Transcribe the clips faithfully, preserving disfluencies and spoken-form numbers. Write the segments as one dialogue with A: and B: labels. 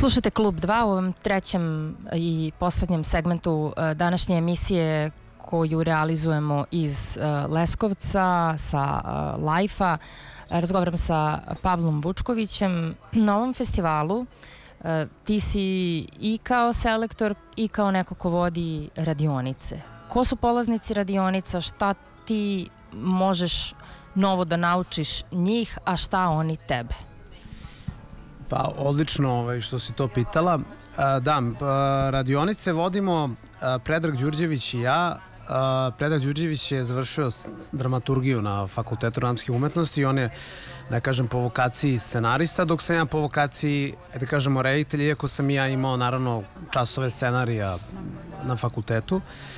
A: Slušajte Klub dva u ovom trećem i poslednjem segmentu današnje emisije koju realizujemo iz Leskovca sa Lajfa. Razgovaram sa Pavlom Vučkovićem. Na ovom festivalu ti si i kao selektor i kao neko ko vodi radionice. Ko su polaznici radionica, šta ti možeš novo da naučiš njih, a šta oni tebe?
B: Pa odlično što si to pitala. Da, radionice vodimo Predrag Đurđević i ja. Predrag Đurđević je završio dramaturgiju na Fakultetu dramskih umetnosti i on je, da kažem, po vokaciji scenarista, dok sam ja po vokaciji, da kažemo, reditelj, iako sam ja imao naravno časove scenarija na fakultetu.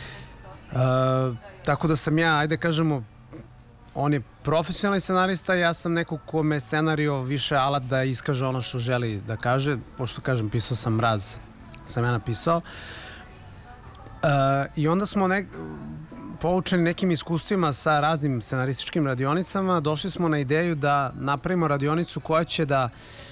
B: Tako da sam ja, ajde kažemo, on je profesionalni scenarista, ja sam neko kome scenario više alat da iskaže ono što želi da kaže, pošto kažem, pisao sam Mraz, sam ja napisao. I onda smo poučeni nekim iskustvima sa raznim scenarističkim radionicama, došli smo na ideju da napravimo radionicu koja će da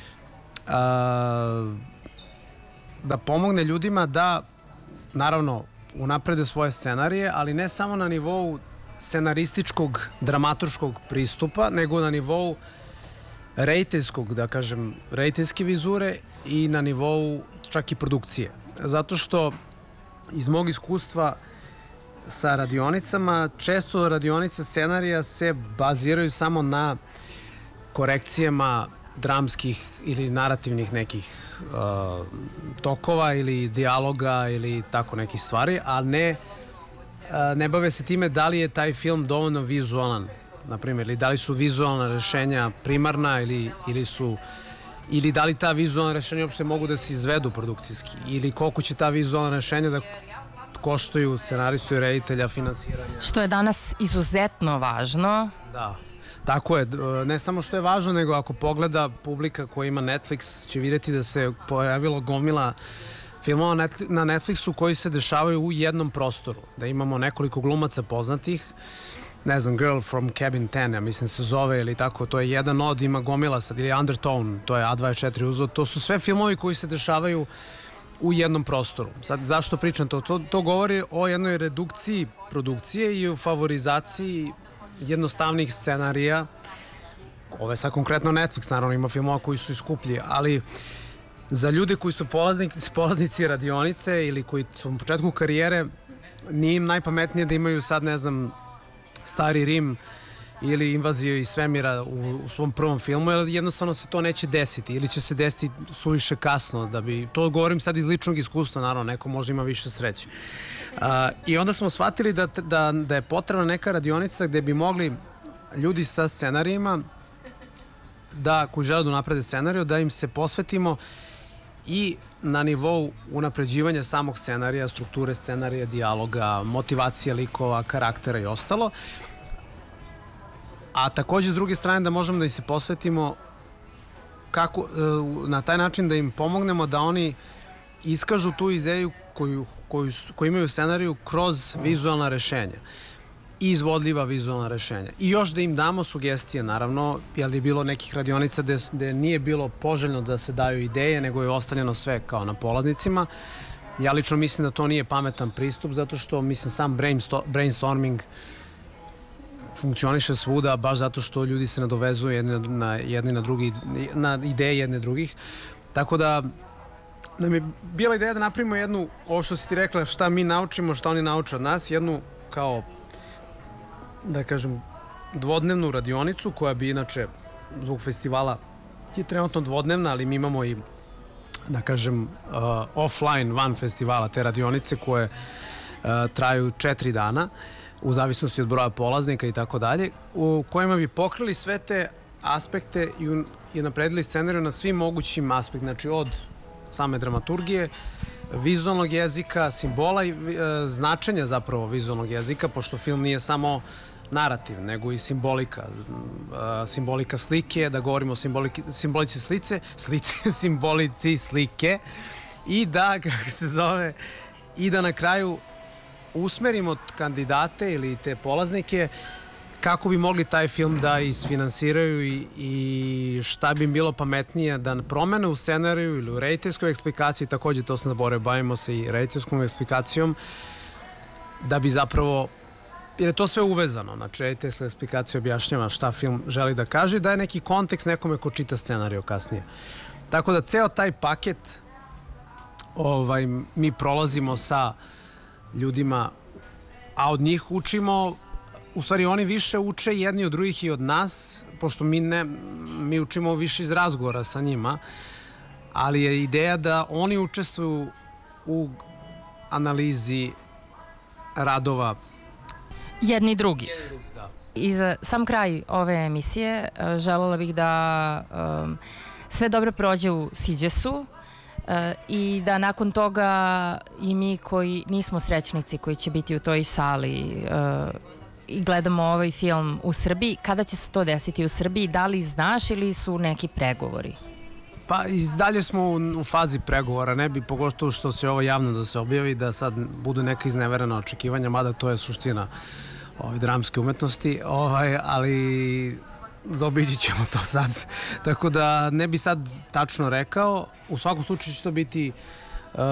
B: da pomogne ljudima da, naravno, unaprede svoje scenarije, ali ne samo na nivou scenarističkog, dramaturškog pristupa, nego na nivou rediteljskog, da kažem, rediteljske vizure i na nivou čak i produkcije. Zato što iz mog iskustva sa radionicama, često radionice scenarija se baziraju samo na korekcijama dramskih ili narativnih nekih uh, tokova ili dijaloga ili tako nekih stvari, a ne ne bave se time da li je taj film dovoljno vizualan, na primjer, ili da li su vizualna rešenja primarna ili, ili su ili da li ta vizualna rešenja uopšte mogu da se izvedu produkcijski, ili koliko će ta vizualna rešenja da koštaju scenaristu i reditelja finansiranja.
A: Što je danas izuzetno važno.
B: Da, tako je. Ne samo što je važno, nego ako pogleda publika koja ima Netflix, će vidjeti da se pojavilo gomila filmova na Netflixu koji se dešavaju u jednom prostoru. Da imamo nekoliko glumaca poznatih, ne znam, Girl from Cabin ten, ja mislim se zove, ili tako, to je jedan od, ima gomila sad, ili Undertone, to je A dvadeset četiri uzor, to su sve filmovi koji se dešavaju u jednom prostoru. Sad, zašto pričam to? To, to govori o jednoj redukciji produkcije i o favorizaciji jednostavnih scenarija. Ovo je sad konkretno Netflix, naravno ima filmova koji su i skuplji, ali za ljude koji su polaznici, polaznici radionice ili koji su u početku karijere, nije im najpametnije da imaju sad, ne znam, Stari Rim ili Invaziju iz svemira u, u svom prvom filmu, jer jednostavno se to neće desiti ili će se desiti suviše kasno da bi, to govorim sad iz ličnog iskustva, naravno, neko možda ima više sreće. A, I onda smo shvatili da, da, da je potrebna neka radionica gde bi mogli ljudi sa scenarijima, da, koji žele da unaprede scenariju, da im se posvetimo i na nivou unapređivanja samog scenarija, strukture scenarija, dijaloga, motivacije likova, karaktera i ostalo. A takođe, s druge strane, da možemo da im se posvetimo kako, na taj način da im pomognemo da oni iskažu tu ideju koju, koju, koju imaju u scenariju kroz vizualna rešenja i izvodljiva vizualna rešenja. I još da im damo sugestije, naravno, jer je bilo nekih radionica gde, gde nije bilo poželjno da se daju ideje, nego je ostavljeno sve kao na polaznicima. Ja lično mislim da to nije pametan pristup, zato što, mislim, sam brainstorming funkcioniše svuda, baš zato što ljudi se nadovezuju jedni na, jedni na drugi, na ideje jedne drugih. Tako da nam je bila ideja da napravimo jednu, ovo što si ti rekla, šta mi naučimo, šta oni nauče od nas, jednu kao, da kažem, dvodnevnu radionicu koja bi inače zbog festivala je trenutno dvodnevna, ali mi imamo i, da kažem, uh, offline van festivala te radionice koje uh, traju četiri dana u zavisnosti od broja polaznika i tako dalje, u kojima bi pokrili sve te aspekte i, un, i napredili scenariju na svim mogućim aspektima, znači od same dramaturgije, vizualnog jezika, simbola i e, značenja zapravo vizualnog jezika, pošto film nije samo narativ, nego i simbolika. E, simbolika slike, da govorimo o simboliki, simbolici slice, slice, simbolici slike i da, kako se zove, i da na kraju usmerimo kandidate ili te polaznike kako bi mogli taj film da isfinansiraju i, i šta bi im bilo pametnije da promene u scenariju ili u rediteljskoj eksplikaciji, takođe to sam zaboravio, bavimo se i rediteljskom eksplikacijom, da bi zapravo, jer je to sve uvezano, znači rediteljska eksplikacija objašnjava šta film želi da kaže i daje neki kontekst nekome ko čita scenariju kasnije. Tako da ceo taj paket ovaj, mi prolazimo sa ljudima, a od njih učimo, u stvari oni više uče jedni od drugih i od nas, pošto mi, ne, mi učimo više iz razgovora sa njima, ali je ideja da oni učestvuju u analizi radova
A: jedni i drugi. Da. I za sam kraj ove emisije želela bih da um, sve dobro prođe u Siđesu uh, i da nakon toga i mi koji nismo srećnici koji će biti u toj sali uh, i gledamo ovaj film u Srbiji, kada će se to desiti u Srbiji, da li znaš ili su neki pregovori?
B: Pa i dalje smo u, u fazi pregovora, ne bi pogotovo što će ovo javno da se objavi, da sad budu neka izneverena očekivanja, mada to je suština ovaj, dramske umetnosti, ovaj, ali zaobići ćemo to sad. Tako da ne bi sad tačno rekao, u svakom slučaju će to biti